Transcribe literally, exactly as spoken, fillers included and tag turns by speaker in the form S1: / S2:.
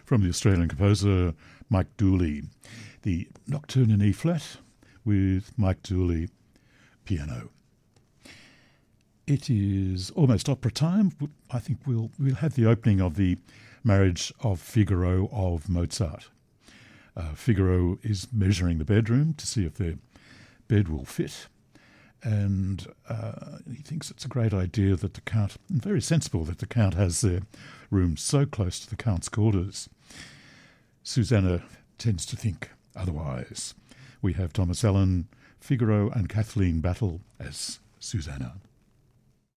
S1: from the Australian composer Mike Dooley, the Nocturne in E-flat with Mike Dooley piano. It is almost opera time. I think we'll we'll have the opening of the Marriage of Figaro of Mozart. Uh, Figaro is measuring the bedroom to see if their bed will fit, and uh, he thinks it's a great idea that the Count, and very sensible that the Count has their room so close to the Count's quarters. Susanna tends to think otherwise. We have Thomas Allen, Figaro, and Kathleen Battle as Susanna.